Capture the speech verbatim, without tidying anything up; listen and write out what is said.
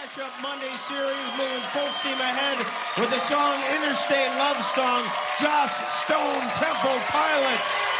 Matchup Monday series moving full steam ahead with the song Interstate Love Song, Joss Stone Temple Pilots.